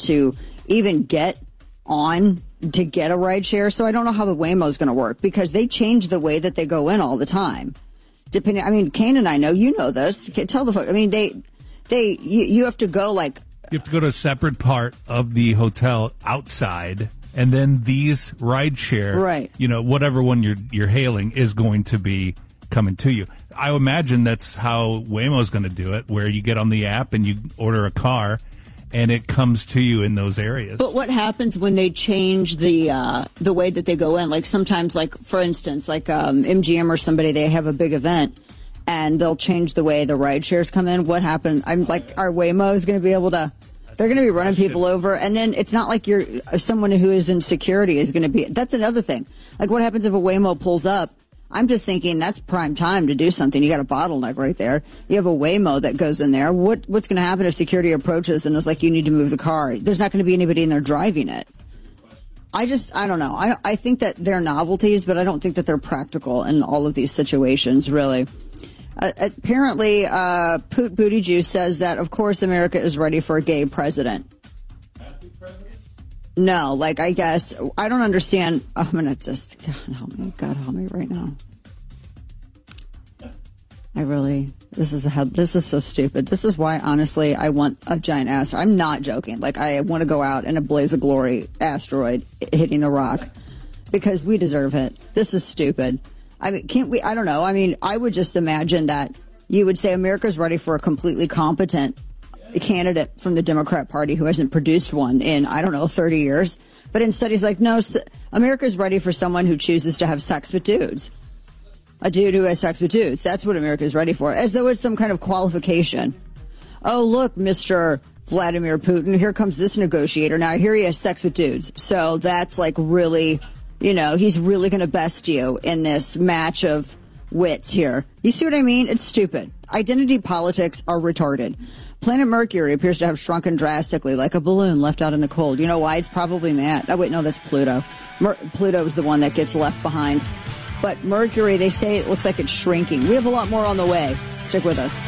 to even get on to get a ride share. So I don't know how the Waymo is going to work because they change the way that they go in all the time. Depending, I mean, Kane and I know, you know this. Tell the folks. I mean, you have to go like. You have to go to a separate part of the hotel outside, and then these rideshare, right? You know, whatever one you're hailing is going to be coming to you. I imagine that's how Waymo is going to do it, where you get on the app and you order a car, and it comes to you in those areas. But what happens when they change the way that they go in? Like sometimes, like for instance, like MGM or somebody, they have a big event, and they'll change the way the ride shares come in. What happens? I'm like, our Waymo is going to be able to. They're going to be running people over, and then it's not like you're someone who is in security is going to be. That's another thing. Like, what happens if a Waymo pulls up? I'm just thinking that's prime time to do something. You got a bottleneck right there. You have a Waymo that goes in there. What's going to happen if security approaches and is like, you need to move the car? There's not going to be anybody in there driving it. I don't know. I think that they're novelties, but I don't think that they're practical in all of these situations, really. Apparently, Poot Booty Juice says that, of course, America is ready for a gay president. Happy president? No, like, I guess, I don't understand. I'm going to just, God help me right now. This is so stupid. This is why, honestly, I want a giant asteroid. I'm not joking. Like, I want to go out in a blaze of glory asteroid hitting the rock because we deserve it. This is stupid. I mean, can't we? I don't know. I mean, I would just imagine that you would say America's ready for a completely competent candidate from the Democrat Party who hasn't produced one in, 30 years. But instead he's like, no, America's ready for someone who chooses to have sex with dudes. A dude who has sex with dudes. That's what America's ready for. As though it's some kind of qualification. Oh, look, Mr. Vladimir Putin, here comes this negotiator. Now, here he has sex with dudes. So that's like really... he's really going to best you in this match of wits here. You see what I mean? It's stupid. Identity politics are retarded. Planet Mercury appears to have shrunken drastically, like a balloon left out in the cold. You know why? It's probably Matt. Oh, wait, no, that's Pluto. Pluto is the one that gets left behind. But Mercury, they say it looks like it's shrinking. We have a lot more on the way. Stick with us.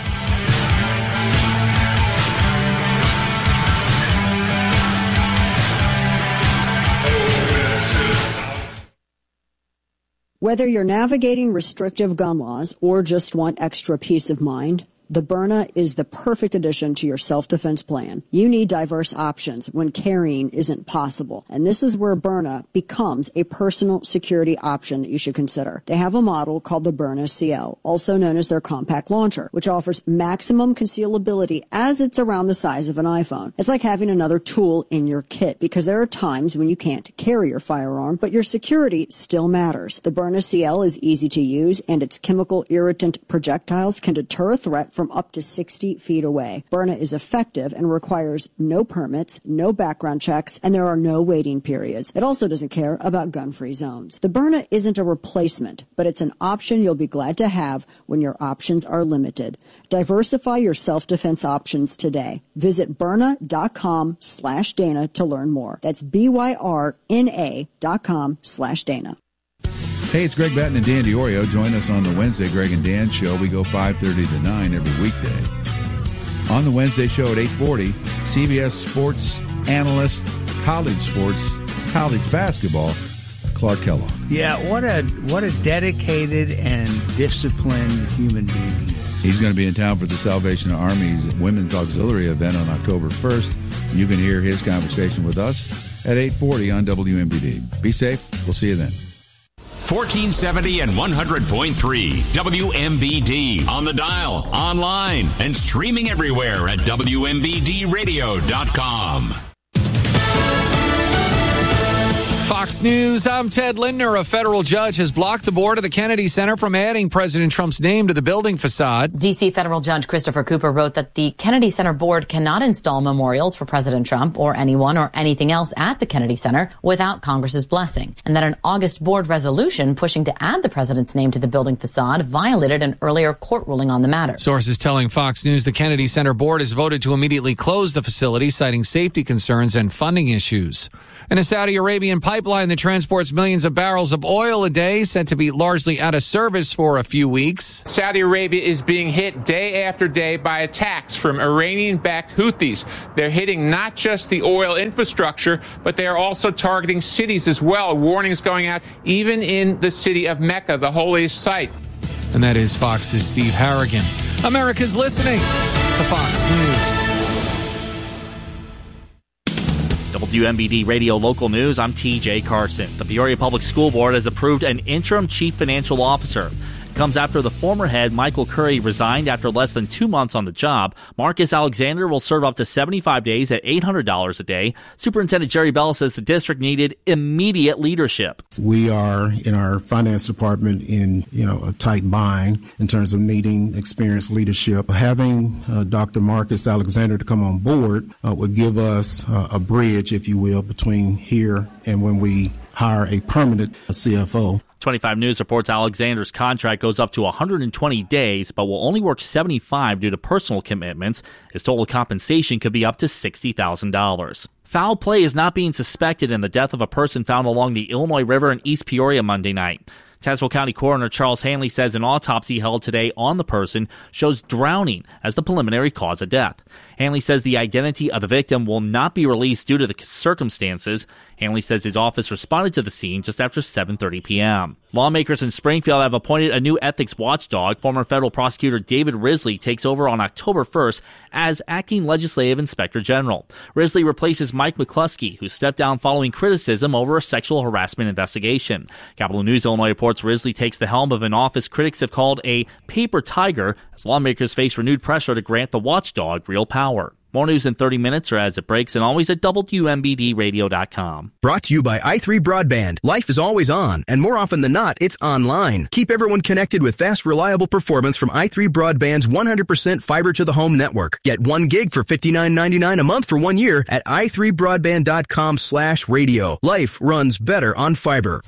Whether you're navigating restrictive gun laws or just want extra peace of mind, the Byrna is the perfect addition to your self-defense plan. You need diverse options when carrying isn't possible. And this is where Byrna becomes a personal security option that you should consider. They have a model called the Byrna CL, also known as their compact launcher, which offers maximum concealability as it's around the size of an iPhone. It's like having another tool in your kit because there are times when you can't carry your firearm, but your security still matters. The Byrna CL is easy to use, and its chemical irritant projectiles can deter a threat from up to 60 feet away. Byrna is effective and requires no permits, no background checks, and there are no waiting periods. It also doesn't care about gun-free zones. The Byrna isn't a replacement, but it's an option you'll be glad to have when your options are limited. Diversify your self-defense options today. Visit Byrna.com/Dana to learn more. That's BYRNA.com/Dana. Hey, it's Greg Batten and Dan DiOrio. Join us on the Wednesday Greg and Dan Show. We go 5:30 to 9 every weekday. On the Wednesday show at 8:40, CBS sports analyst, college sports, college basketball, Clark Kellogg. Yeah, what a dedicated and disciplined human being. He's going to be in town for the Salvation Army's Women's Auxiliary event on October 1st. You can hear his conversation with us at 8:40 on WMBD. Be safe. We'll see you then. 1470 and 100.3 WMBD on the dial, online, and streaming everywhere at WMBDradio.com. Fox News, I'm Ted Lindner. A federal judge has blocked the board of the Kennedy Center from adding President Trump's name to the building facade. D.C. federal judge Christopher Cooper wrote that the Kennedy Center board cannot install memorials for President Trump or anyone or anything else at the Kennedy Center without Congress's blessing, and that an August board resolution pushing to add the president's name to the building facade violated an earlier court ruling on the matter. Sources telling Fox News the Kennedy Center board has voted to immediately close the facility, citing safety concerns and funding issues. And a Saudi Arabian pipeline pipeline that transports millions of barrels of oil a day, said to be largely out of service for a few weeks. Saudi Arabia is being hit day after day by attacks from Iranian-backed Houthis. They're hitting not just the oil infrastructure, but they are also targeting cities as well. Warnings going out even in the city of Mecca, the holiest site. And that is Fox's Steve Harrigan. America's listening to Fox News. WMBD Radio Local News, I'm TJ Carson. The Peoria Public School Board has approved an interim chief financial officer. It comes after the former head, Michael Curry, resigned after less than 2 months on the job. Marcus Alexander will serve up to 75 days at $800 a day. Superintendent Jerry Bell says the district needed immediate leadership. We are in our finance department in, a tight bind in terms of needing experienced leadership. Having Dr. Marcus Alexander to come on board would give us a bridge, if you will, between here and when we hire a permanent CFO. 25 News reports Alexander's contract goes up to 120 days, but will only work 75 due to personal commitments. His total compensation could be up to $60,000. Foul play is not being suspected in the death of a person found along the Illinois River in East Peoria Monday night. Tazewell County Coroner Charles Hanley says an autopsy held today on the person shows drowning as the preliminary cause of death. Hanley says the identity of the victim will not be released due to the circumstances. Hanley says his office responded to the scene just after 7:30 p.m. Lawmakers in Springfield have appointed a new ethics watchdog. Former federal prosecutor David Risley takes over on October 1st as acting legislative inspector general. Risley replaces Mike McCluskey, who stepped down following criticism over a sexual harassment investigation. Capital News Illinois reports Risley takes the helm of an office critics have called a paper tiger as lawmakers face renewed pressure to grant the watchdog real power. More news in 30 minutes or as it breaks, and always at WMBDradio.com. Brought to you by i3 Broadband. Life is always on, and more often than not, it's online. Keep everyone connected with fast, reliable performance from i3 Broadband's 100% fiber-to-the-home network. Get 1 gig for $59.99 a month for 1 year at i3broadband.com/radio. Life runs better on fiber.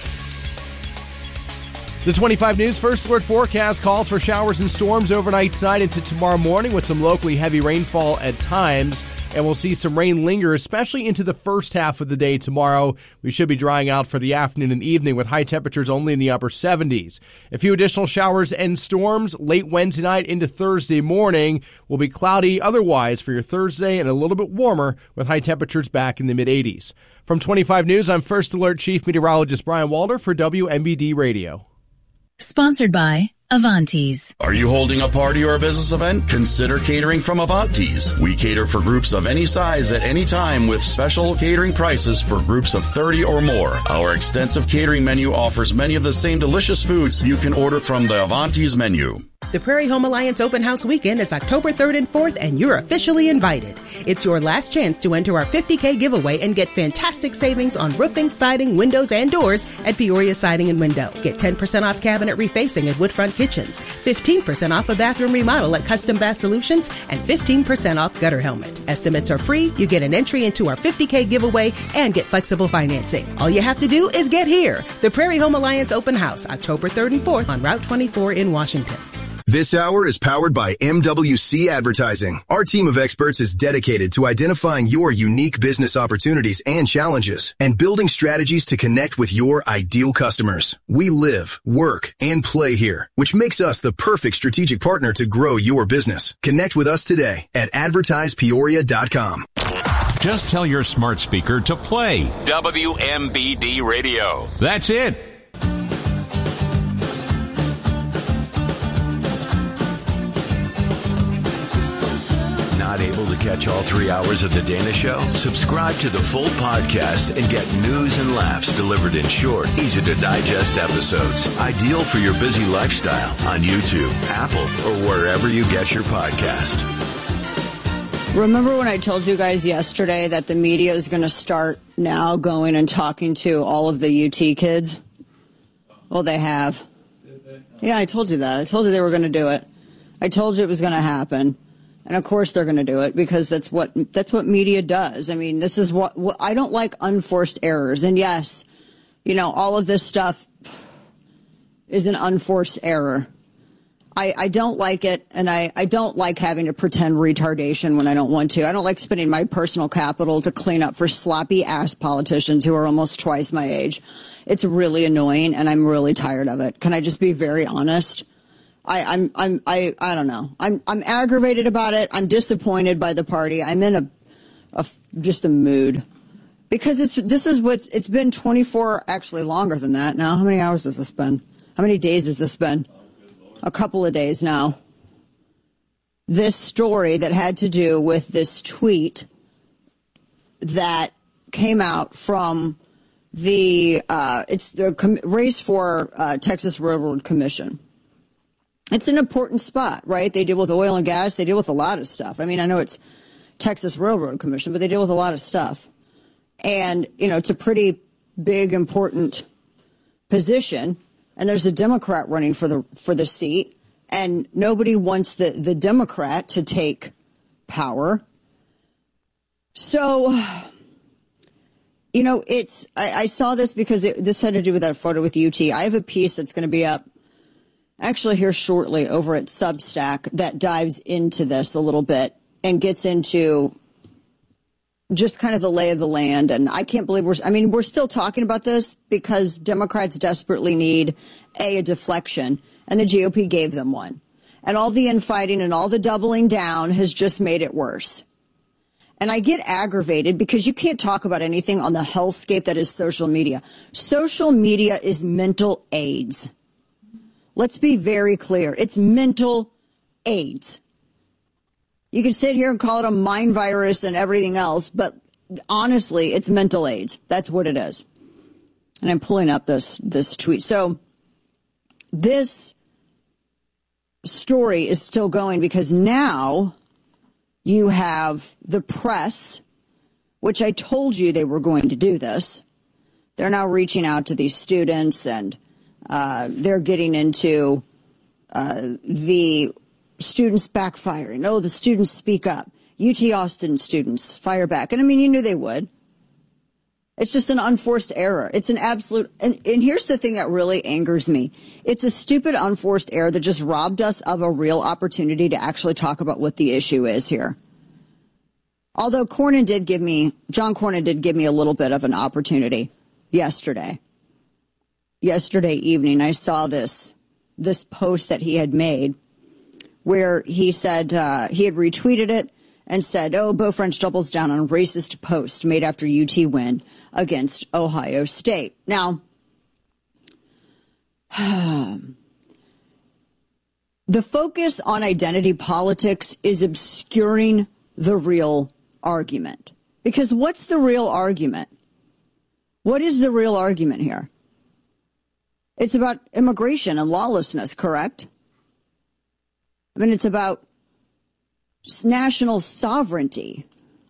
The 25 News First Alert forecast calls for showers and storms overnight tonight into tomorrow morning with some locally heavy rainfall at times. And we'll see some rain linger, especially into the first half of the day tomorrow. We should be drying out for the afternoon and evening with high temperatures only in the upper 70s. A few additional showers and storms late Wednesday night into Thursday morning. Will be cloudy otherwise for your Thursday and a little bit warmer with high temperatures back in the mid-80s. From 25 News, I'm First Alert Chief Meteorologist Brian Walder for WMBD Radio. Sponsored by Avantes. Are you holding a party or a business event? Consider catering from Avantes. We cater for groups of any size at any time with special catering prices for groups of 30 or more. Our extensive catering menu offers many of the same delicious foods you can order from the Avantes menu. The Prairie Home Alliance Open House Weekend is October 3rd and 4th, and you're officially invited. It's your last chance to enter our $50K giveaway and get fantastic savings on roofing, siding, windows, and doors at Peoria Siding and Window. Get 10% off cabinet refacing at Woodfront Kitchens, 15% off a bathroom remodel at Custom Bath Solutions, and 15% off gutter helmet. Estimates are free. You get an entry into our $50K giveaway and get flexible financing. All you have to do is get here. The Prairie Home Alliance Open House, October 3rd and 4th on Route 24 in Washington. This hour is powered by MWC Advertising. Our team of experts is dedicated to identifying your unique business opportunities and challenges and building strategies to connect with your ideal customers. We live, work, and play here, which makes us the perfect strategic partner to grow your business. Connect with us today at advertisepeoria.com. Just tell your smart speaker to play WMBD Radio. That's it. Not able to catch all 3 hours of The Dana Show? Subscribe to the full podcast and get news and laughs delivered in short, easy-to-digest episodes. Ideal for your busy lifestyle on YouTube, Apple, or wherever you get your podcast. Remember when I told you guys yesterday that the media is going to start now going and talking to all of the UT kids? Well, they have. Yeah, I told you that. I told you they were going to do it. I told you it was going to happen. And of course they're going to do it because that's what media does. I mean, this is what I don't like unforced errors. And yes, all of this stuff is an unforced error. I don't like it, and I don't like having to pretend retardation when I don't want to. I don't like spending my personal capital to clean up for sloppy-ass politicians who are almost twice my age. It's really annoying, and I'm really tired of it. Can I just be very honest? I don't know. I'm aggravated about it. I'm disappointed by the party. I'm in just a mood. Because it's been 24, actually longer than that now. How many hours has this been? How many days has this been? A couple of days now. This story that had to do with this tweet that came out from it's the race for Texas Railroad Commission. It's an important spot, right? They deal with oil and gas. They deal with a lot of stuff. I mean, I know it's Texas Railroad Commission, but they deal with a lot of stuff. And, it's a pretty big, important position. And there's a Democrat running for the seat, and nobody wants the Democrat to take power. So, I saw this because this had to do with that photo with UT. I have a piece that's going to be up actually here shortly over at Substack that dives into this a little bit and gets into just kind of the lay of the land. And I can't believe we're still talking about this because Democrats desperately need a deflection, and the GOP gave them one. And all the infighting and all the doubling down has just made it worse. And I get aggravated because you can't talk about anything on the hellscape that is social media. Social media is mental AIDS. Let's be very clear. It's mental AIDS. You can sit here and call it a mind virus and everything else, but honestly, it's mental AIDS. That's what it is. And I'm pulling up this tweet. So this story is still going because now you have the press, which I told you they were going to do this. They're now reaching out to these students, and they're getting into the students backfiring. Oh, the students speak up. UT Austin students fire back. And I mean, you knew they would. It's just an unforced error. It's an absolute, and here's the thing that really angers me. It's a stupid unforced error that just robbed us of a real opportunity to actually talk about what the issue is here. Although John Cornyn did give me a little bit of an opportunity yesterday. Yesterday evening, I saw this post that he had made where he said he had retweeted it and said, Beau French doubles down on a racist post made after UT win against Ohio State. Now, the focus on identity politics is obscuring the real argument. Because what's the real argument? What is the real argument here? It's about immigration and lawlessness, correct? I mean, it's about national sovereignty.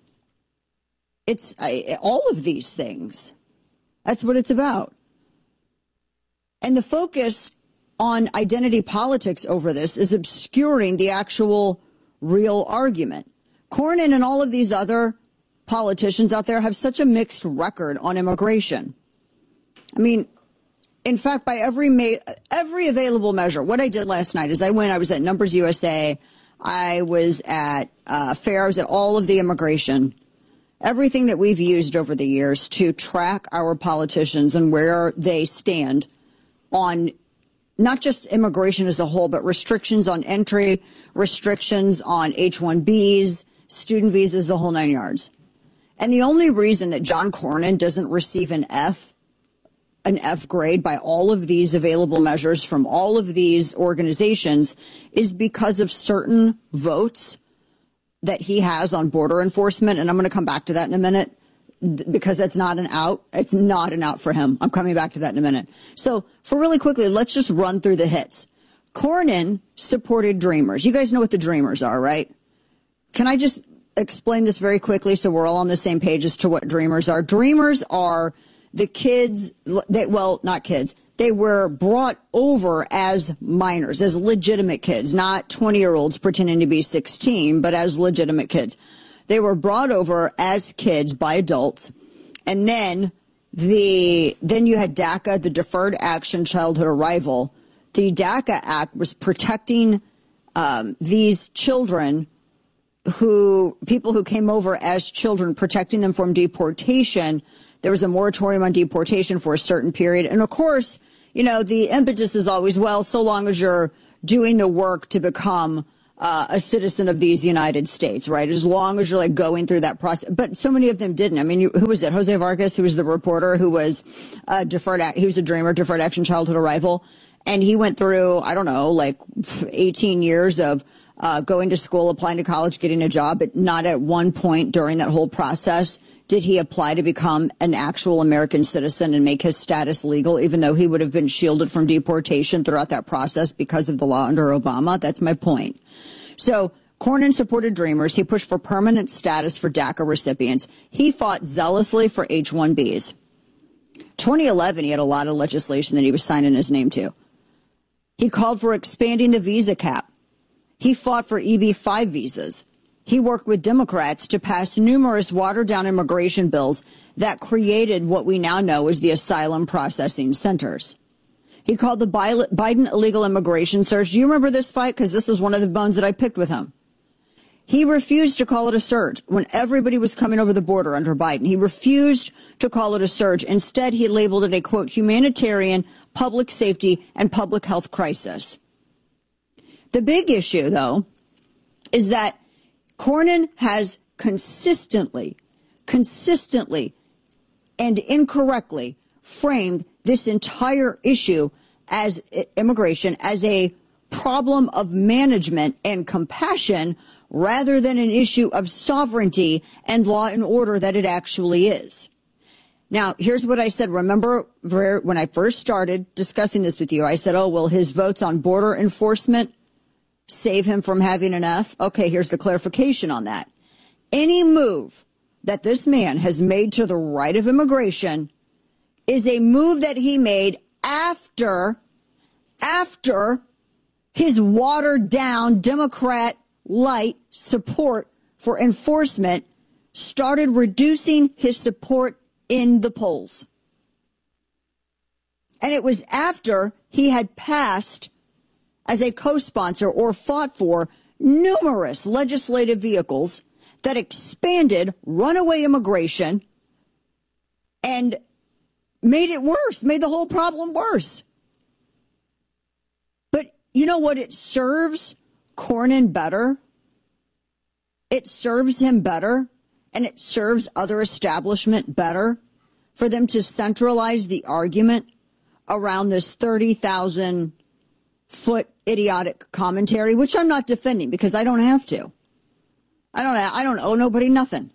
It's all of these things. That's what it's about. And the focus on identity politics over this is obscuring the actual real argument. Cornyn and all of these other politicians out there have such a mixed record on immigration. I mean, in fact, by every available measure, what I did last night is I was at Numbers USA, I was at FAIR, I was at all of the immigration, everything that we've used over the years to track our politicians and where they stand on not just immigration as a whole, but restrictions on entry, restrictions on H-1Bs, student visas, the whole nine yards. And the only reason that John Cornyn doesn't receive an F grade by all of these available measures from all of these organizations is because of certain votes that he has on border enforcement. And I'm going to come back to that in a minute because that's not an out. It's not an out for him. I'm coming back to that in a minute. So for really quickly, let's just run through the hits. Cornyn supported Dreamers. You guys know what the Dreamers are, right? Can I just explain this very quickly so we're all on the same page as to what Dreamers are? Dreamers are the kids, not kids. They were brought over as minors, as legitimate kids, not 20-year-olds pretending to be 16, but as legitimate kids. They were brought over as kids by adults. And then you had DACA, the Deferred Action Childhood Arrival, the DACA Act was protecting these children people who came over as children, protecting them from deportation. There was a moratorium on deportation for a certain period. And of course, you know, the impetus is always, well, so long as you're doing the work to become a citizen of these United States, right? As long as you're like going through that process. But so many of them didn't. I mean, who was it? Jose Vargas, who was the reporter, who was he was a dreamer, deferred action childhood arrival. And he went through, I don't know, like 18 years of going to school, applying to college, getting a job. But not at one point during that whole process did he apply to become an actual American citizen and make his status legal, even though he would have been shielded from deportation throughout that process because of the law under Obama. That's my point. So Cornyn supported Dreamers. He pushed for permanent status for DACA recipients. He fought zealously for H-1Bs. 2011, he had a lot of legislation that he was signing his name to. He called for expanding the visa cap. He fought for EB-5 visas. He worked with Democrats to pass numerous watered-down immigration bills that created what we now know as the asylum processing centers. He called the Biden illegal immigration surge. Do you remember this fight? Because this was one of the bones that I picked with him. He refused to call it a surge when everybody was coming over the border under Biden. He refused to call it a surge. Instead, he labeled it a, quote, humanitarian, public safety, and public health crisis. The big issue, though, is that Cornyn has consistently, and incorrectly framed this entire issue as immigration as a problem of management and compassion rather than an issue of sovereignty and law and order that it actually is. Now, here's what I said. Remember when I first started discussing this with you, I said, oh, will his votes on border enforcement save him from having an F? Okay, here's the clarification on that. Any move that this man has made to the right of immigration is a move that he made after his watered down Democrat light support for enforcement started reducing his support in the polls. And it was after he had passed as a co-sponsor or fought for numerous legislative vehicles that expanded runaway immigration and made it worse, made the whole problem worse. But you know what? It serves Cornyn better. It serves him better, and it serves other establishment better for them to centralize the argument around this 30,000-foot idiotic commentary, which I'm not defending because I don't have to. I don't owe nobody nothing.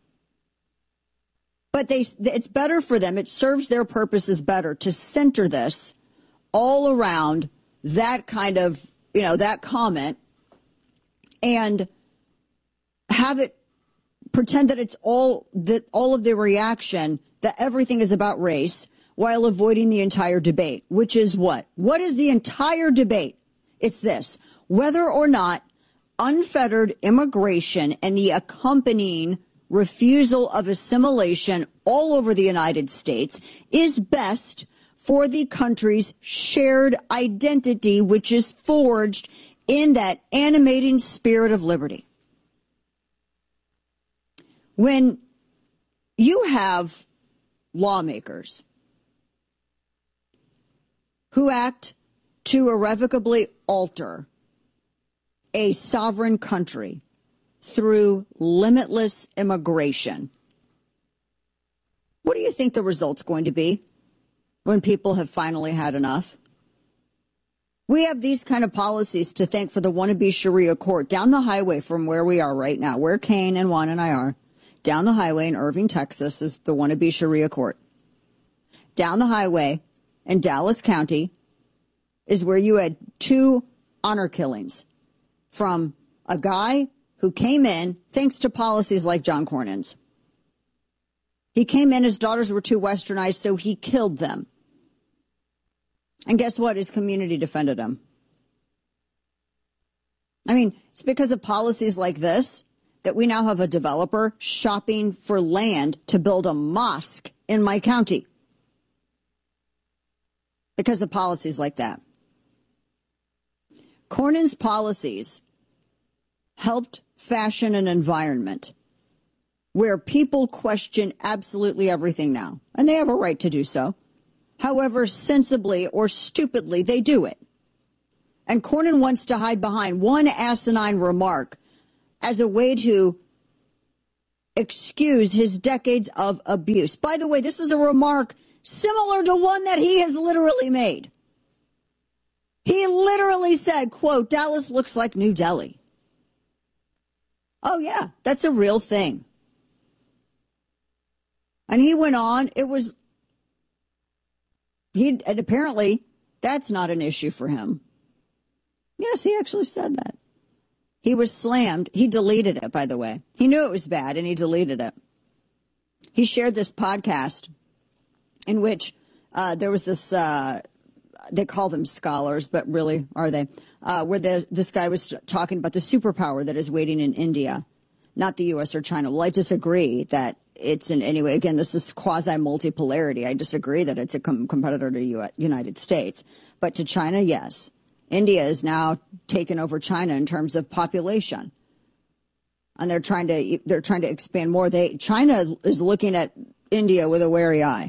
But it's better for them. It serves their purposes better to center this all around that kind of, that comment and have it pretend that it's all of the reaction, that everything is about race while avoiding the entire debate, which is what? What is the entire debate? It's this: whether or not unfettered immigration and the accompanying refusal of assimilation all over the United States is best for the country's shared identity, which is forged in that animating spirit of liberty. When you have lawmakers who act to irrevocably alter a sovereign country through limitless immigration, what do you think the result's going to be when people have finally had enough? We have these kind of policies to thank for the wannabe Sharia court down the highway from where we are right now, where Kane and Juan and I are. Down the highway in Irving, Texas is the wannabe Sharia court. Down the highway in Dallas County is where you had 2 honor killings from a guy who came in thanks to policies like John Cornyn's. He came in, his daughters were too westernized, so he killed them. And guess what? His community defended him. I mean, it's because of policies like this that we now have a developer shopping for land to build a mosque in my county. Because of policies like that. Cornyn's policies helped fashion an environment where people question absolutely everything now, and they have a right to do so. However sensibly or stupidly they do it. And Cornyn wants to hide behind one asinine remark as a way to excuse his decades of abuse. By the way, this is a remark similar to one that he has literally made. He literally said, quote, Dallas looks like New Delhi. Oh, yeah, that's a real thing. And he went on, and apparently that's not an issue for him. Yes, he actually said that. He was slammed. He deleted it, by the way. He knew it was bad, and he deleted it. He shared this podcast in which there was this, they call them scholars, but really, are they? Where this guy was talking about the superpower that is waiting in India, not the U.S. or China. Well, I disagree that it's in any way. Again, this is quasi-multipolarity. I disagree that it's a competitor to the United States. But to China, yes. India is now taken over China in terms of population. And they're trying to expand more. China is looking at India with a wary eye.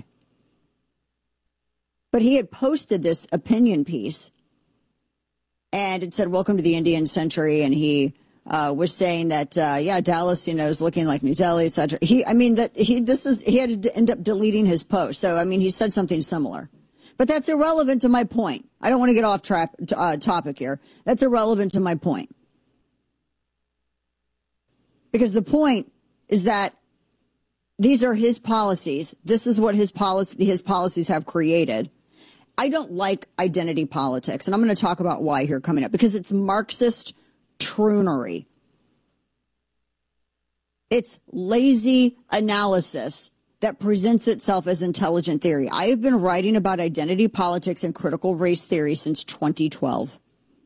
But he had posted this opinion piece, and it said, welcome to the Indian century. And he was saying that, Dallas, is looking like New Delhi, et cetera. He had to end up deleting his post. So, he said something similar. But that's irrelevant to my point. I don't want to get off topic here. That's irrelevant to my point. Because the point is that these are his policies. This is what his policies have created. I don't like identity politics, and I'm going to talk about why here coming up, because it's Marxist troonery. It's lazy analysis that presents itself as intelligent theory. I have been writing about identity politics and critical race theory since 2012.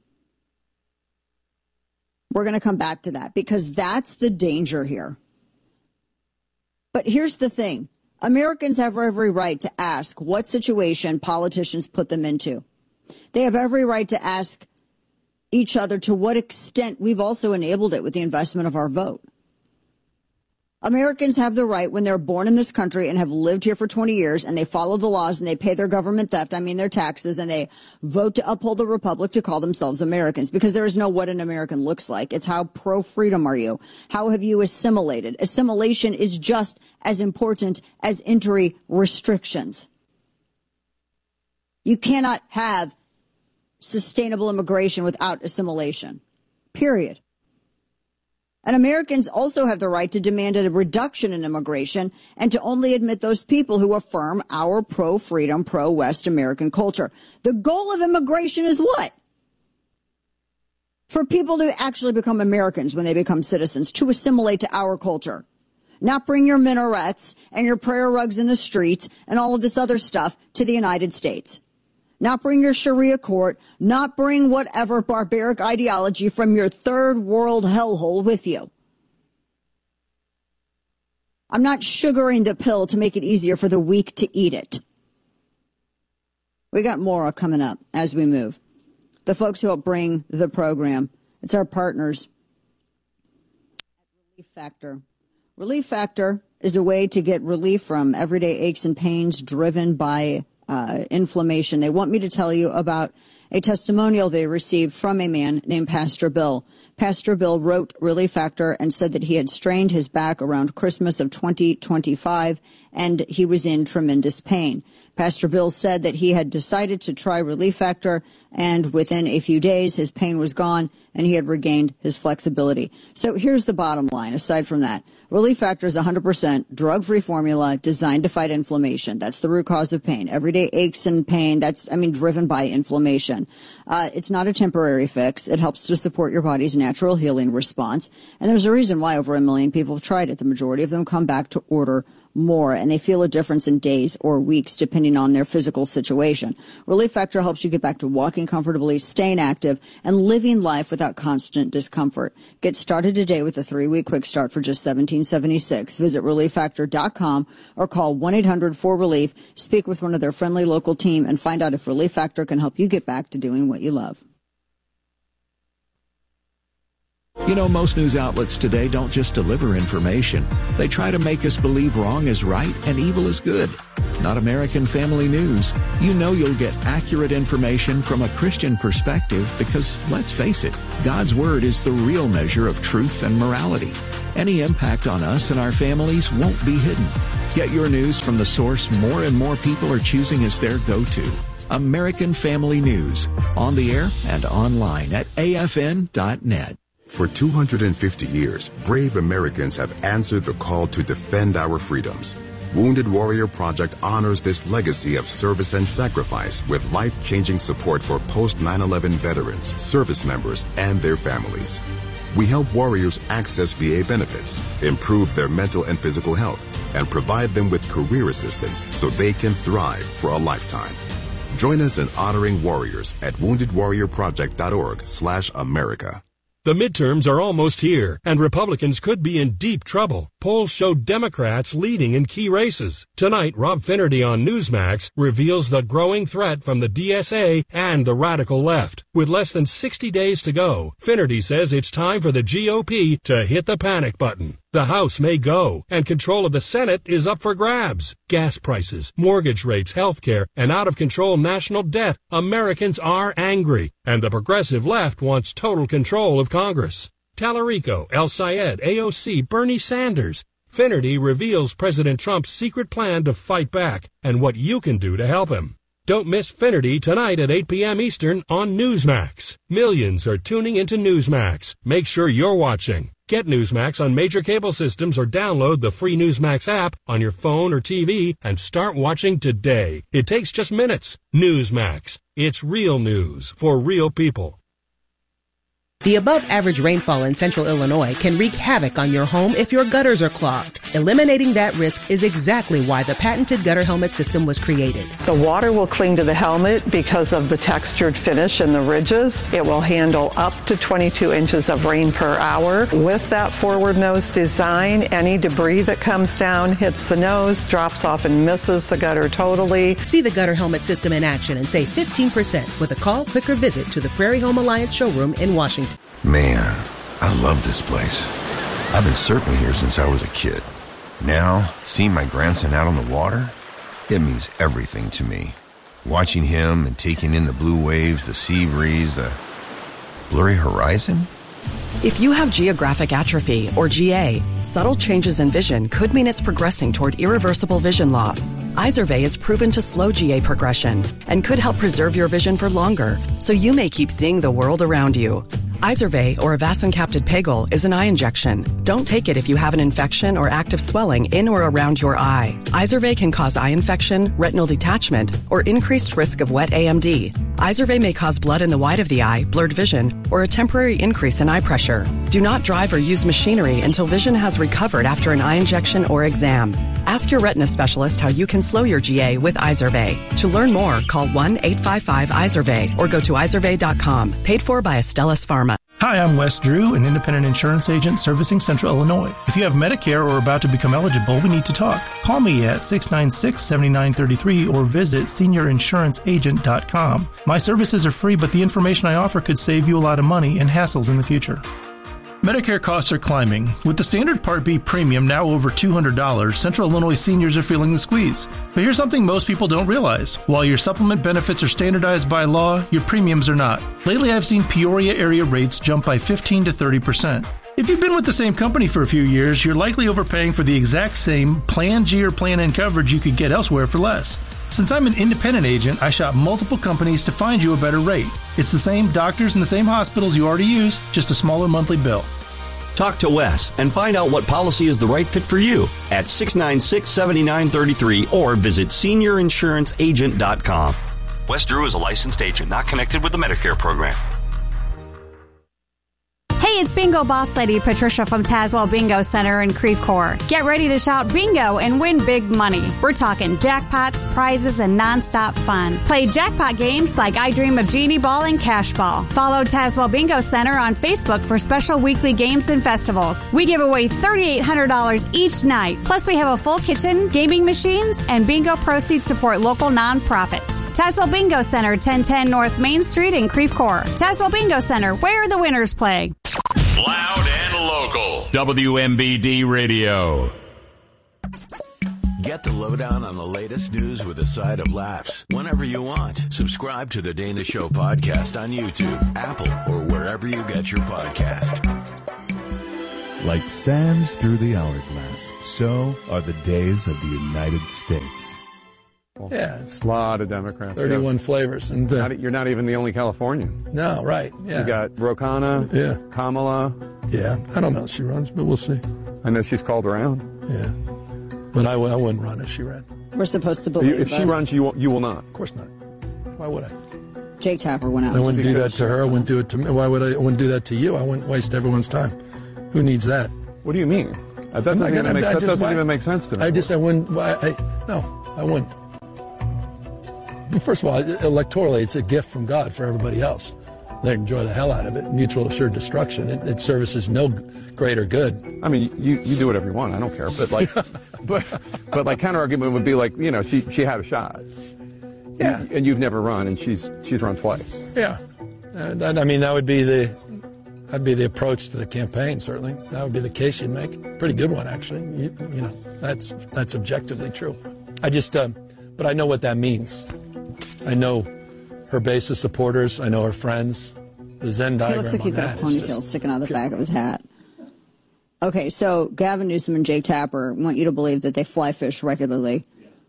We're going to come back to that because that's the danger here. But here's the thing. Americans have every right to ask what situation politicians put them into. They have every right to ask each other to what extent we've also enabled it with the investment of our vote. Americans have the right, when they're born in this country and have lived here for 20 years, and they follow the laws and they pay their government theft, their taxes, and they vote to uphold the republic, to call themselves Americans, because there is no what an American looks like. It's how pro-freedom are you? How have you assimilated? Assimilation is just as important as entry restrictions. You cannot have sustainable immigration without assimilation, period. And Americans also have the right to demand a reduction in immigration and to only admit those people who affirm our pro-freedom, pro-West American culture. The goal of immigration is what? For people to actually become Americans when they become citizens, to assimilate to our culture. Not bring your minarets and your prayer rugs in the streets and all of this other stuff to the United States. Not bring your Sharia court, not bring whatever barbaric ideology from your third world hellhole with you. I'm not sugaring the pill to make it easier for the weak to eat it. We got more coming up as we move. The folks who help bring the program, it's our partners at Relief Factor. Relief Factor is a way to get relief from everyday aches and pains driven by inflammation. They want me to tell you about a testimonial they received from a man named Pastor Bill. Pastor Bill wrote Relief Factor and said that he had strained his back around Christmas of 2025 and he was in tremendous pain. Pastor Bill said that he had decided to try Relief Factor, and within a few days his pain was gone and he had regained his flexibility. So here's the bottom line. Aside from that, Relief Factor is 100% drug-free formula designed to fight inflammation. That's the root cause of pain. Everyday aches and pain, that's, driven by inflammation. It's not a temporary fix. It helps to support your body's natural healing response. And there's a reason why over 1 million people have tried it. The majority of them come back to order more, and they feel a difference in days or weeks depending on their physical situation. Relief Factor helps you get back to walking comfortably, staying active, and living life without constant discomfort. Get started today with a 3-week quick start for just $17.76. Visit ReliefFactor.com or call 1-800-4RELIEF. Speak with one of their friendly local team and find out if Relief Factor can help you get back to doing what you love. You know, most news outlets today don't just deliver information. They try to make us believe wrong is right and evil is good. Not American Family News. You know you'll get accurate information from a Christian perspective because, let's face it, God's Word is the real measure of truth and morality. Any impact on us and our families won't be hidden. Get your news from the source more and more people are choosing as their go-to. American Family News. On the air and online at afn.net. For 250 years, brave Americans have answered the call to defend our freedoms. Wounded Warrior Project honors this legacy of service and sacrifice with life-changing support for post-9/11 veterans, service members, and their families. We help warriors access VA benefits, improve their mental and physical health, and provide them with career assistance so they can thrive for a lifetime. Join us in honoring warriors at woundedwarriorproject.org/America. The midterms are almost here, and Republicans could be in deep trouble. Polls show Democrats leading in key races. Tonight, Rob Finnerty on Newsmax reveals the growing threat from the DSA and the radical left. With less than 60 days to go, Finnerty says it's time for the GOP to hit the panic button. The House may go, and control of the Senate is up for grabs. Gas prices, mortgage rates, healthcare, and out-of-control national debt. Americans are angry, and the progressive left wants total control of Congress. Tallarico, El Sayed, AOC, Bernie Sanders. Finnerty reveals President Trump's secret plan to fight back and what you can do to help him. Don't miss Finnerty tonight at 8 p.m. Eastern on Newsmax. Millions are tuning into Newsmax. Make sure you're watching. Get Newsmax on major cable systems or download the free Newsmax app on your phone or TV and start watching today. It takes just minutes. Newsmax. It's real news for real people. The above-average rainfall in central Illinois can wreak havoc on your home if your gutters are clogged. Eliminating that risk is exactly why the patented gutter helmet system was created. The water will cling to the helmet because of the textured finish and the ridges. It will handle up to 22 inches of rain per hour. With that forward nose design, any debris that comes down hits the nose, drops off and misses the gutter totally. See the gutter helmet system in action and save 15% with a call, click, or visit to the Prairie Home Alliance showroom in Washington. Man, I love this place. I've been surfing here since I was a kid. Now, seeing my grandson out on the water, it means everything to me. Watching him and taking in the blue waves, the sea breeze, the blurry horizon. If you have geographic atrophy, or GA, subtle changes in vision could mean it's progressing toward irreversible vision loss. Izervay is proven to slow GA progression and could help preserve your vision for longer, so you may keep seeing the world around you. Izervay, or avacincaptad pegol, is an eye injection. Don't take it if you have an infection or active swelling in or around your eye. Izervay can cause eye infection, retinal detachment, or increased risk of wet AMD. Izervay may cause blood in the white of the eye, blurred vision, or a temporary increase in eye pressure. Do not drive or use machinery until vision has recovered after an eye injection or exam. Ask your retina specialist how you can slow your GA with Izervay. To learn more, call 1-855-IZERVAY or go to izervay.com. Paid for by Astellas Pharma. Hi, I'm Wes Drew, an independent insurance agent servicing Central Illinois. If you have Medicare or are about to become eligible, we need to talk. Call me at 696-7933 or visit seniorinsuranceagent.com. My services are free, but the information I offer could save you a lot of money and hassles in the future. Medicare costs are climbing. With the standard Part B premium now over $200, Central Illinois seniors are feeling the squeeze. But here's something most people don't realize. While your supplement benefits are standardized by law, your premiums are not. Lately, I've seen Peoria area rates jump by 15 to 30%. If you've been with the same company for a few years, you're likely overpaying for the exact same Plan G or Plan N coverage you could get elsewhere for less. Since I'm an independent agent, I shop multiple companies to find you a better rate. It's the same doctors and the same hospitals you already use, just a smaller monthly bill. Talk to Wes and find out what policy is the right fit for you at 696-7933 or visit seniorinsuranceagent.com. Wes Drew is a licensed agent not connected with the Medicare program. Hey, it's Bingo Boss Lady Patricia from Tazewell Bingo Center in Creve Coeur. Get ready to shout bingo and win big money. We're talking jackpots, prizes, and nonstop fun. Play jackpot games like I Dream of Genie Ball and Cash Ball. Follow Tazewell Bingo Center on Facebook for special weekly games and festivals. We give away $3,800 each night. Plus, we have a full kitchen, gaming machines, and bingo proceeds support local nonprofits. Tazewell Bingo Center, 1010 North Main Street in Creve Coeur. Tazewell Bingo Center, where the winners play. Loud and local. WMBD Radio. Get the lowdown on the latest news with a side of laughs whenever you want. Subscribe to The Dana Show podcast on YouTube, Apple, or wherever you get your podcast. Like sands through the hourglass, so are the days of the United States. Yeah, it's a lot of Democrats. 31 flavors. And you're not even the only Californian. No, right. Yeah. You got Ro Khanna, Kamala. Yeah, I don't know if she runs, but we'll see. I know she's called around. Yeah. But I wouldn't run if she ran. We're supposed to believe If she runs, you will not. Of course not. Why would I? Jake Tapper went out. I wouldn't do that to her. I wouldn't do it to me. Why would I wouldn't do that to you? I wouldn't waste everyone's time. Who needs that? What do you mean? That doesn't even make sense to me. I wouldn't. No, I wouldn't. But first of all, electorally, it's a gift from God for everybody else. They enjoy the hell out of it. Mutual assured destruction. It services no greater good. I mean, you do whatever you want. I don't care. But like, but like counter argument would be like, she had a shot. Yeah. And you've never run, and she's run twice. Yeah. That would be that'd be the approach to the campaign. Certainly, that would be the case you'd make. Pretty good one, actually. That's objectively true. But I know what that means. I know her base of supporters. I know her friends. The Venn diagram. He looks like he's got a ponytail sticking out of the back of his hat. Okay, so Gavin Newsom and Jake Tapper want you to believe that they fly fish regularly.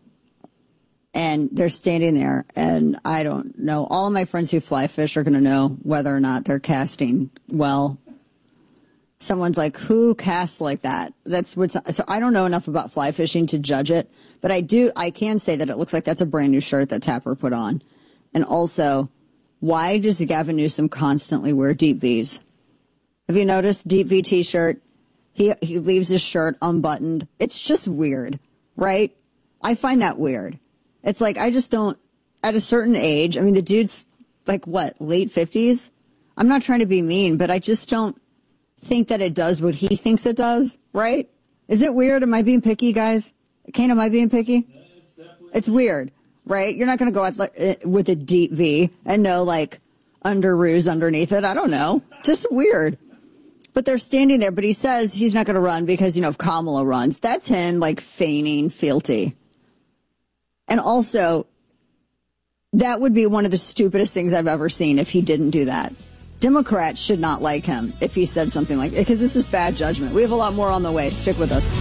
And they're standing there, and I don't know. All of my friends who fly fish are going to know whether or not they're casting well. Someone's like, who casts like that? So I don't know enough about fly fishing to judge it, but I can say that it looks like that's a brand new shirt that Tapper put on. And also, why does Gavin Newsom constantly wear deep V's? Have you noticed? Deep V t-shirt. He leaves his shirt unbuttoned. It's just weird, right? I find that weird. It's like, I just don't, at a certain age, I mean, the dude's like, what, late 50s? I'm not trying to be mean, but I just don't think that it does what he thinks it does, right? Is it weird? Am I being picky, guys? Kane, am I being picky? It's weird, right? You're not going to go out with a deep V and no, like, underoos underneath it. I don't know. Just weird. But they're standing there, but he says he's not going to run because, if Kamala runs, that's him, like, feigning fealty. And also, that would be one of the stupidest things I've ever seen if he didn't do that. Democrats should not like him if he said something like that, because this is bad judgment. We have a lot more on the way. Stick with us.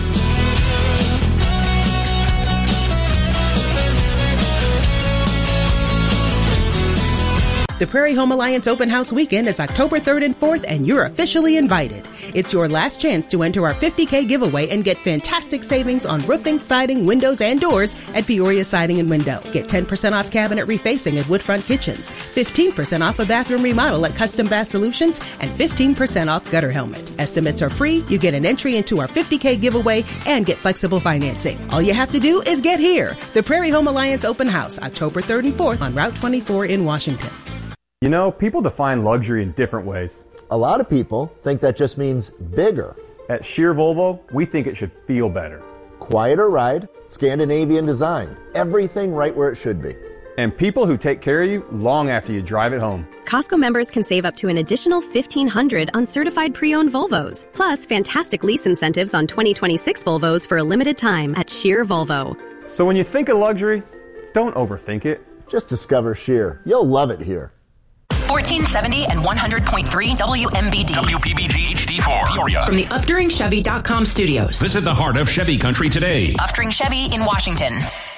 The Prairie Home Alliance Open House Weekend is October 3rd and 4th, and you're officially invited. It's your last chance to enter our $50K giveaway and get fantastic savings on roofing, siding, windows, and doors at Peoria Siding and Window. Get 10% off cabinet refacing at Woodfront Kitchens, 15% off a bathroom remodel at Custom Bath Solutions, and 15% off gutter helmet. Estimates are free, you get an entry into our $50K giveaway, and get flexible financing. All you have to do is get here. The Prairie Home Alliance Open House, October 3rd and 4th on Route 24 in Washington. People define luxury in different ways. A lot of people think that just means bigger. At Sheer Volvo, we think it should feel better. Quieter ride, Scandinavian design, everything right where it should be. And people who take care of you long after you drive it home. Costco members can save up to an additional $1,500 on certified pre-owned Volvos. Plus, fantastic lease incentives on 2026 Volvos for a limited time at Sheer Volvo. So when you think of luxury, don't overthink it. Just discover Sheer. You'll love it here. 1470 and 100.3 WMBD. WPBG HD4. Peoria. From the UfDuringChevy.com studios. Visit the heart of Chevy country today. Ufdring Chevy in Washington.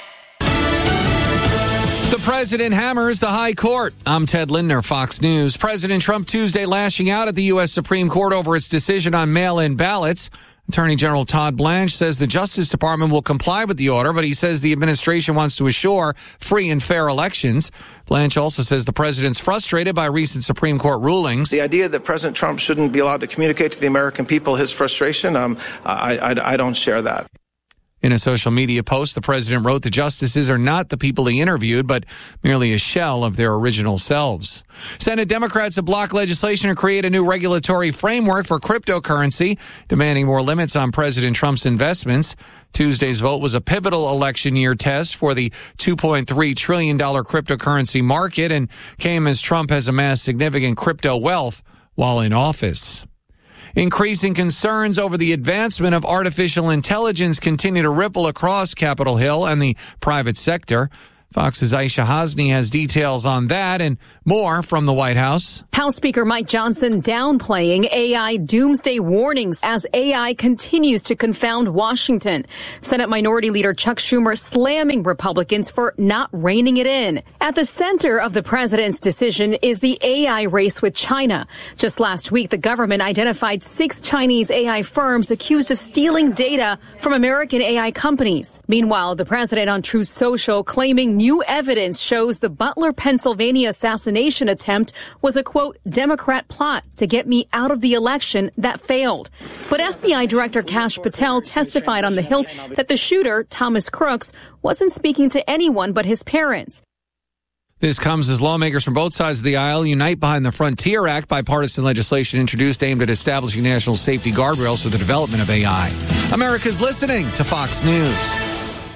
The president hammers the high court. I'm Ted Lindner, Fox News. President Trump Tuesday lashing out at the U.S. Supreme Court over its decision on mail-in ballots. Attorney General Todd Blanche says the Justice Department will comply with the order, but he says the administration wants to assure free and fair elections. Blanche also says the president's frustrated by recent Supreme Court rulings. The idea that President Trump shouldn't be allowed to communicate to the American people his frustration, I don't share that. In a social media post, the president wrote the justices are not the people he interviewed, but merely a shell of their original selves. Senate Democrats have blocked legislation to create a new regulatory framework for cryptocurrency, demanding more limits on President Trump's investments. Tuesday's vote was a pivotal election year test for the $2.3 trillion cryptocurrency market and came as Trump has amassed significant crypto wealth while in office. Increasing concerns over the advancement of artificial intelligence continue to ripple across Capitol Hill and the private sector. Fox's Aisha Hasni has details on that and more from the White House. House Speaker Mike Johnson downplaying AI doomsday warnings as AI continues to confound Washington. Senate Minority Leader Chuck Schumer slamming Republicans for not reining it in. At the center of the president's decision is the AI race with China. Just last week, the government identified 6 Chinese AI firms accused of stealing data from American AI companies. Meanwhile, the president on Truth Social claiming new evidence shows the Butler, Pennsylvania assassination attempt was a, quote, Democrat plot to get me out of the election that failed. But FBI Director Kash Patel testified on the Hill that the shooter, Thomas Crooks, wasn't speaking to anyone but his parents. This comes as lawmakers from both sides of the aisle unite behind the Frontier Act, bipartisan legislation introduced aimed at establishing national safety guardrails for the development of AI. America's listening to Fox News.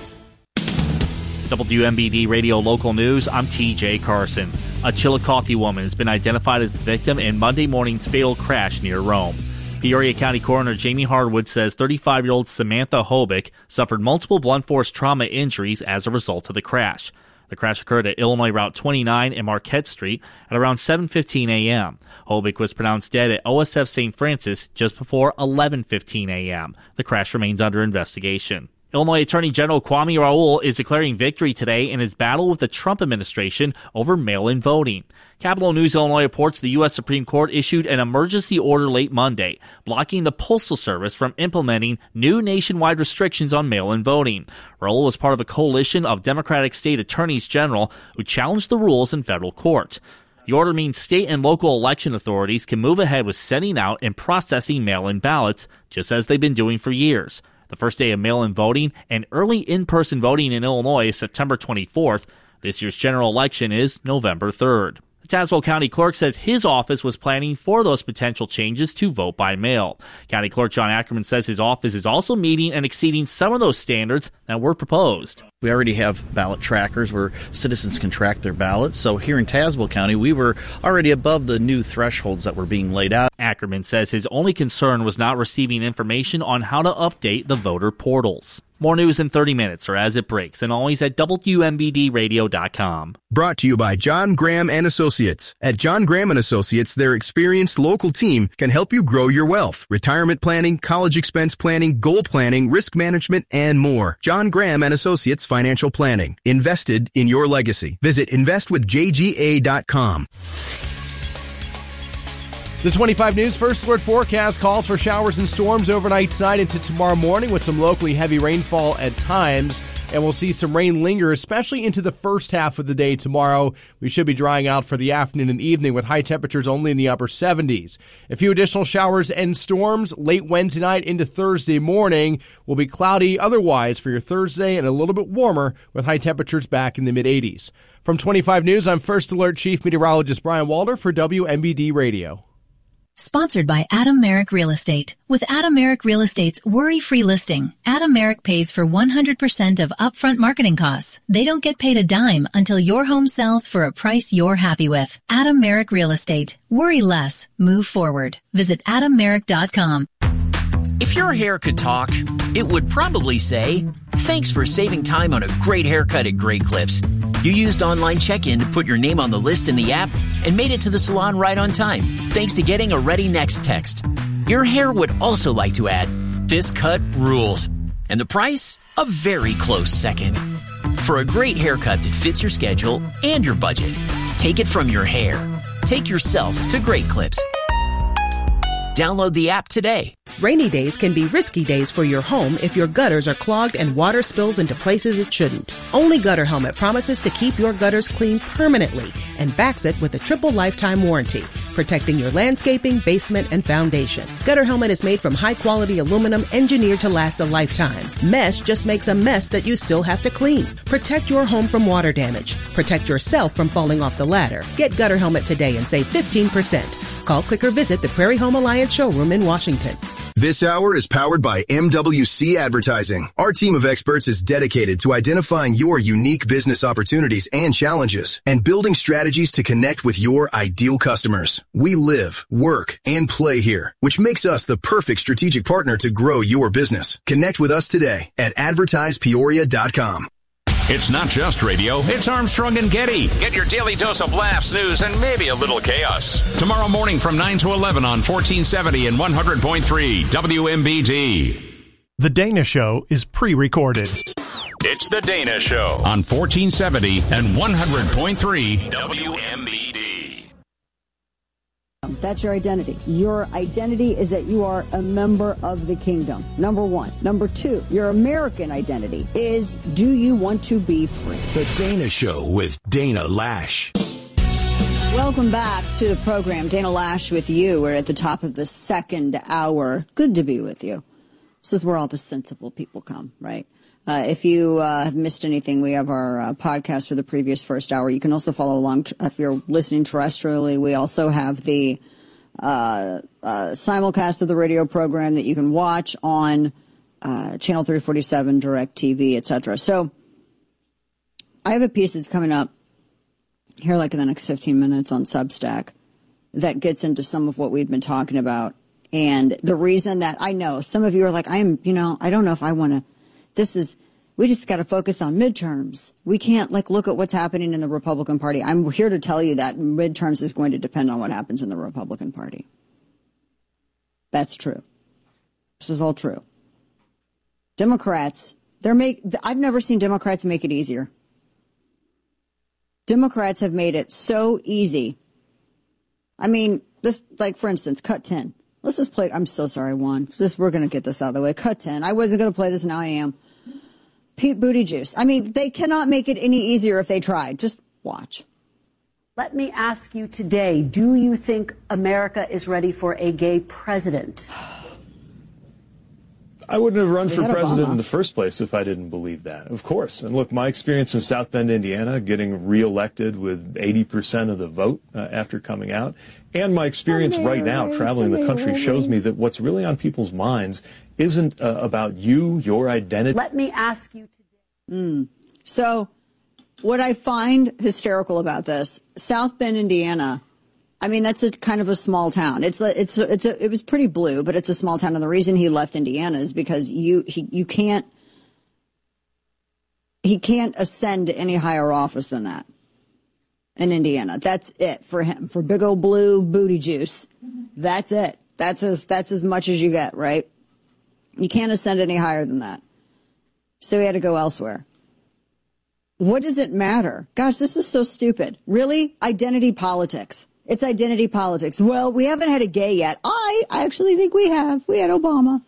WMBD Radio Local News, I'm TJ Carson. A Chillicothe woman has been identified as the victim in Monday morning's fatal crash near Rome. Peoria County Coroner Jamie Hardwood says 35-year-old Samantha Hobick suffered multiple blunt force trauma injuries as a result of the crash. The crash occurred at Illinois Route 29 and Marquette Street at around 7:15 a.m. Hobick was pronounced dead at OSF St. Francis just before 11:15 a.m. The crash remains under investigation. Illinois Attorney General Kwame Raoul is declaring victory today in his battle with the Trump administration over mail-in voting. Capital News Illinois reports the U.S. Supreme Court issued an emergency order late Monday, blocking the Postal Service from implementing new nationwide restrictions on mail-in voting. Raoul was part of a coalition of Democratic state attorneys general who challenged the rules in federal court. The order means state and local election authorities can move ahead with sending out and processing mail-in ballots, just as they've been doing for years. The first day of mail-in voting and early in-person voting in Illinois is September 24th. This year's general election is November 3rd. The Tazewell County Clerk says his office was planning for those potential changes to vote by mail. County Clerk John Ackerman says his office is also meeting and exceeding some of those standards that were proposed. We already have ballot trackers where citizens can track their ballots. So here in Tazewell County, we were already above the new thresholds that were being laid out. Ackerman says his only concern was not receiving information on how to update the voter portals. More news in 30 minutes or as it breaks, and always at WMBDradio.com. Brought to you by John Graham and Associates. At John Graham and Associates, their experienced local team can help you grow your wealth. Retirement planning, college expense planning, goal planning, risk management, and more. John Graham and Associates Financial Planning. Invested in your legacy. Visit investwithjga.com. The 25 News First Alert forecast calls for showers and storms overnight tonight into tomorrow morning with some locally heavy rainfall at times. And we'll see some rain linger, especially into the first half of the day tomorrow. We should be drying out for the afternoon and evening with high temperatures only in the upper 70s. A few additional showers and storms late Wednesday night into Thursday morning. Will be cloudy otherwise for your Thursday and a little bit warmer with high temperatures back in the mid-80s. From 25 News, I'm First Alert Chief Meteorologist Brian Walder for WMBD Radio. Sponsored by Adam Merrick Real Estate. With Adam Merrick Real Estate's worry-free listing, Adam Merrick pays for 100% of upfront marketing costs. They don't get paid a dime until your home sells for a price you're happy with. Adam Merrick Real Estate. Worry less. Move forward. Visit AdamMerrick.com. If your hair could talk, it would probably say, "Thanks for saving time on a great haircut at Great Clips. You used online check-in to put your name on the list in the app and made it to the salon right on time, thanks to getting a Ready Next text. Your hair would also like to add, this cut rules. And the price? A very close second. For a great haircut that fits your schedule and your budget, take it from your hair. Take yourself to Great Clips. Download the app today. Rainy days can be risky days for your home if your gutters are clogged and water spills into places it shouldn't. Only Gutter Helmet promises to keep your gutters clean permanently and backs it with a triple lifetime warranty, protecting your landscaping, basement, and foundation. Gutter Helmet is made from high-quality aluminum engineered to last a lifetime. Mesh just makes a mess that you still have to clean. Protect your home from water damage. Protect yourself from falling off the ladder. Get Gutter Helmet today and save 15%. Call, click, or visit the Prairie Home Alliance showroom in Washington. This hour is powered by MWC Advertising. Our team of experts is dedicated to identifying your unique business opportunities and challenges and building strategies to connect with your ideal customers. We live, work, and play here, which makes us the perfect strategic partner to grow your business. Connect with us today at advertisepeoria.com. It's not just radio, it's Armstrong and Getty. Get your daily dose of laughs, news, and maybe a little chaos. Tomorrow morning from 9 to 11 on 1470 and 100.3 WMBD. The Dana Show is pre-recorded. It's The Dana Show on 1470 and 100.3 WMBD. That's your identity. Your identity is that you are a member of the kingdom. Number one. Number two, your American identity is, do you want to be free? The Dana Show with Dana Lash. Welcome back to the program. Dana Lash with you. We're at the top of the second hour. Good to be with you. This is where all the sensible people come, right? If you have missed anything, we have our podcast for the previous first hour. You can also follow along if you're listening terrestrially. We also have the simulcast of the radio program that you can watch on Channel 347, DirecTV, etc. So I have a piece that's coming up here like in the next 15 minutes on Substack that gets into some of what we've been talking about. And the reason that I know some of you are like, I don't know if I want to. We just got to focus on midterms. We can't look at what's happening in the Republican Party. I'm here to tell you that midterms is going to depend on what happens in the Republican Party. That's true. This is all true. Democrats, I've never seen Democrats make it easier. Democrats have made it so easy. I mean, this, for instance, cut 10. Let's just play. I'm so sorry, Juan. We're going to get this out of the way. Cut 10. I wasn't going to play this. Now I am. Pete Buttigieg. I mean, they cannot make it any easier if they tried. Just watch. Let me ask you today, do you think America is ready for a gay president? I wouldn't have run for president in the first place if I didn't believe that, of course. And look, my experience in South Bend, Indiana, getting reelected with 80% of the vote after coming out, and my experience right now traveling the country shows me that what's really on people's minds isn't about you, your identity. Let me ask you today. So what I find hysterical about this, South Bend, Indiana, I mean, that's a kind of a small town. It was pretty blue, but it's a small town. And the reason he left Indiana is because he can't ascend to any higher office than that in Indiana. That's it for him, for big old blue booty juice. That's it. That's as much as you get, right? You can't ascend any higher than that. So he had to go elsewhere. What does it matter? Gosh, this is so stupid. Really? Identity politics. It's identity politics. Well, we haven't had a gay yet. I actually think we have. We had Obama.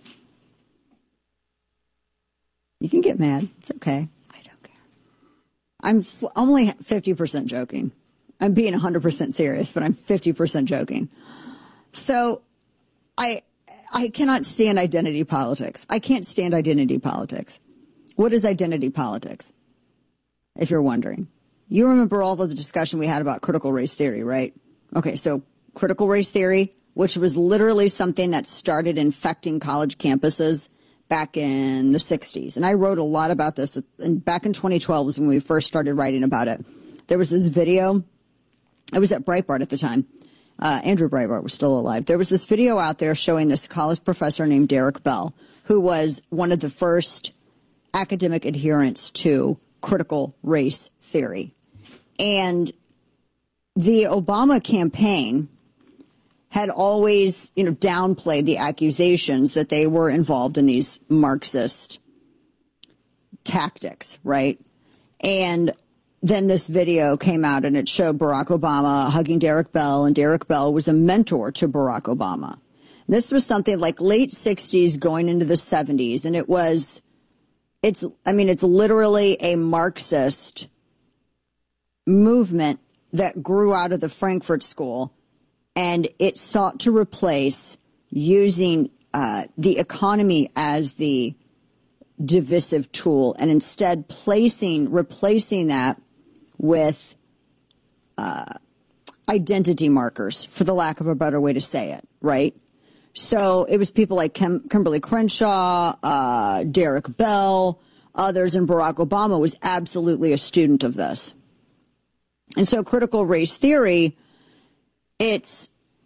You can get mad. It's okay. I don't care. I'm only 50% joking. I'm being 100% serious, but I'm 50% joking. So I cannot stand identity politics. I can't stand identity politics. What is identity politics? If you're wondering. You remember all of the discussion we had about critical race theory, right? Okay, so critical race theory, which was literally something that started infecting college campuses back in the 60s. And I wrote a lot about this. And back in 2012 was when we first started writing about it. There was this video. I was at Breitbart at the time. Andrew Breitbart was still alive. There was this video out there showing this college professor named Derek Bell, who was one of the first academic adherents to critical race theory. And the Obama campaign had always, downplayed the accusations that they were involved in these Marxist tactics, right? And then this video came out and it showed Barack Obama hugging Derek Bell, and Derek Bell was a mentor to Barack Obama. This was something like late 60s going into the 70s, and it's literally a Marxist movement that grew out of the Frankfurt School, and it sought to replace using the economy as the divisive tool, and instead replacing that with identity markers, for the lack of a better way to say it, right? So it was people like Kimberly Crenshaw, Derek Bell, others, and Barack Obama was absolutely a student of this. And so critical race theory, it's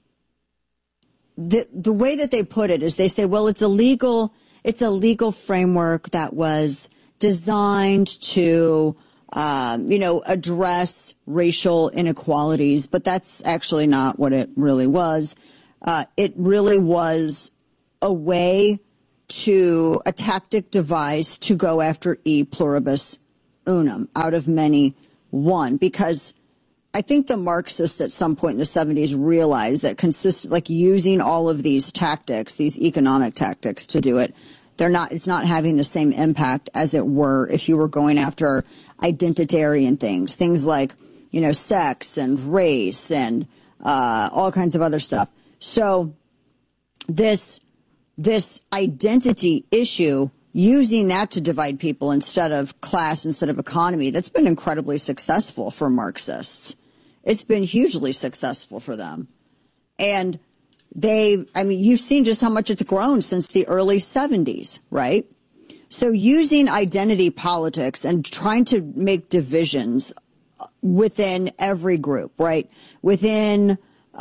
the way that they put it is they say, well, it's a legal framework that was designed to, address racial inequalities, but that's actually not what it really was. It really was a tactic devised to go after e pluribus unum, out of many one, because I think the Marxists at some point in the 70s realized that using all of these tactics, these economic tactics to do it, it's not having the same impact as it were if you were going after identitarian things like, sex and race and all kinds of other stuff. So this identity issue, using that to divide people instead of class, instead of economy, that's been incredibly successful for Marxists. It's been hugely successful for them. And you've seen just how much it's grown since the early 70s, right? So using identity politics and trying to make divisions within every group, right? Within,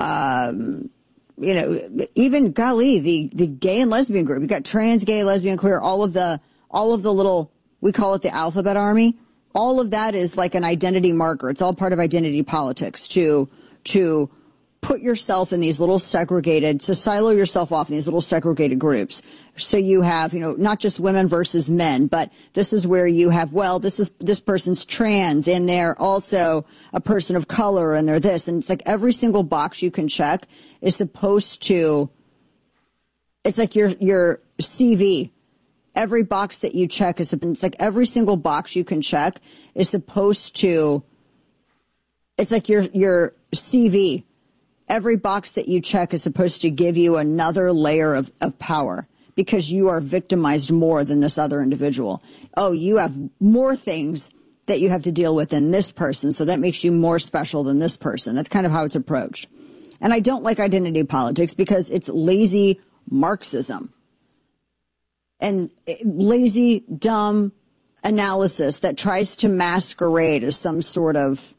even the gay and lesbian group. You've got trans, gay, lesbian, queer, all of the little, we call it the alphabet army. All of that is like an identity marker. It's all part of identity politics to put yourself in these little segregated, to silo yourself off in these little segregated groups. So you have, not just women versus men, but this is where you have, this person's trans and they're also a person of color and they're this. And it's like every single box you can check is supposed to, it's like your CV. Every box that you check it's like every single box you can check is supposed to, it's like your CV. Every box that you check is supposed to give you another layer of power because you are victimized more than this other individual. Oh, you have more things that you have to deal with than this person, so that makes you more special than this person. That's kind of how it's approached. And I don't like identity politics because it's lazy Marxism and lazy, dumb analysis that tries to masquerade as some sort of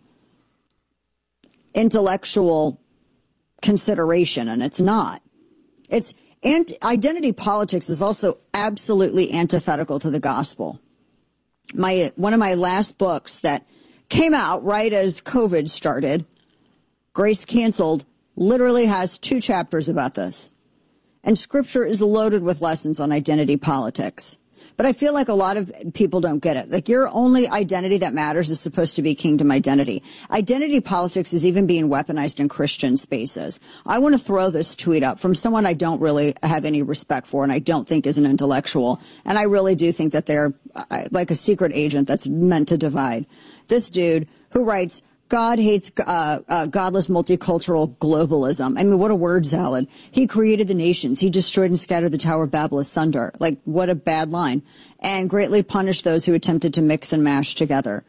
intellectual consideration, and it's not. Identity politics is also absolutely antithetical to the gospel. One of my last books that came out right as COVID started, Grace Canceled, literally has 2 chapters about this. And scripture is loaded with lessons on identity politics. But I feel like a lot of people don't get it. Like, your only identity that matters is supposed to be kingdom identity. Identity politics is even being weaponized in Christian spaces. I want to throw this tweet up from someone I don't really have any respect for and I don't think is an intellectual. And I really do think that they're like a secret agent that's meant to divide. This dude who writes, God hates godless multicultural globalism. I mean, what a word salad. He created the nations. He destroyed and scattered the Tower of Babel asunder. Like, what a bad line. And greatly punished those who attempted to mix and mash together.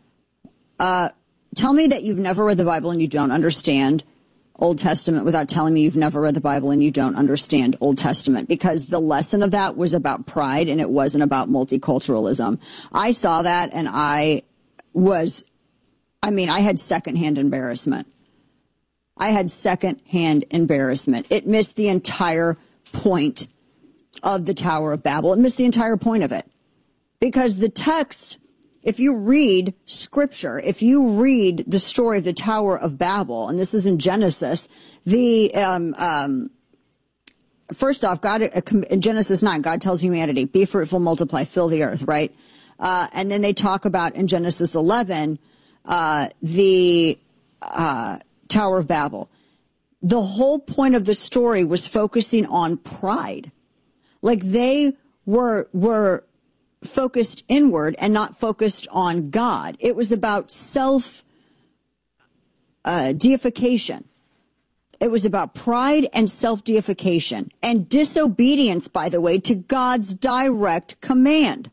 Tell me that you've never read the Bible and you don't understand Old Testament without telling me you've never read the Bible and you don't understand Old Testament, because the lesson of that was about pride and it wasn't about multiculturalism. I saw that and I had secondhand embarrassment. It missed the entire point of the Tower of Babel. It missed the entire point of it. Because the text, if you read scripture, if you read the story of the Tower of Babel, and this is in Genesis, first off, God, in Genesis 9, God tells humanity, be fruitful, multiply, fill the earth, right? And then they talk about in Genesis 11, the Tower of Babel. The whole point of the story was focusing on pride. Like, they were focused inward and not focused on God. It was about deification. It was about pride and self-deification and disobedience, by the way, to God's direct command.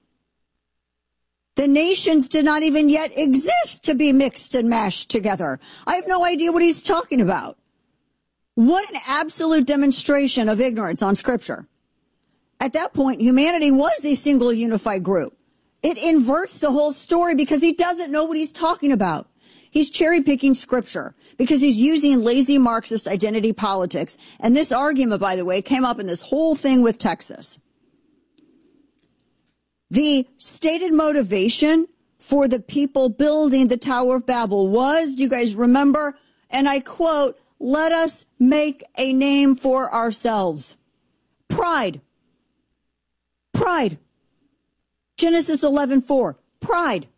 The nations did not even yet exist to be mixed and mashed together. I have no idea what he's talking about. What an absolute demonstration of ignorance on Scripture. At that point, humanity was a single unified group. It inverts the whole story because he doesn't know what he's talking about. He's cherry-picking Scripture because he's using lazy Marxist identity politics. And this argument, by the way, came up in this whole thing with Texas. The stated motivation for the people building the Tower of Babel was, do you guys remember? And I quote, "Let us make a name for ourselves." Pride. Pride. Genesis 11:4. Pride.